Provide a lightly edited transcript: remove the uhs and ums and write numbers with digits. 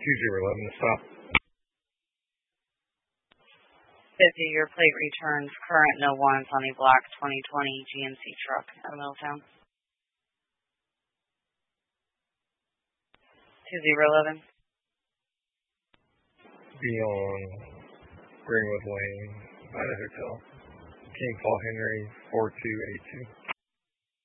2011 to stop. 50, your plate returns current no warrants on a black 2020 GMC truck out of Middletown. 2011. Be on Greenwood Lane by the hotel. King Paul Henry 4282.